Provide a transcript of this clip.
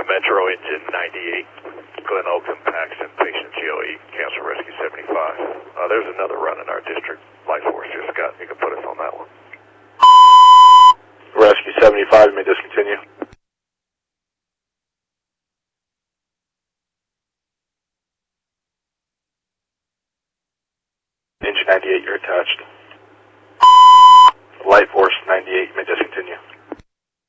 Metro Engine 98, Glen Oaks and Paxton, patient GOE, Cancer Rescue 75. There's another run in our district. Life Force just got, you can put us on that one. Rescue 75, you may discontinue. Engine 98, you're attached. Light Force 98, you may discontinue.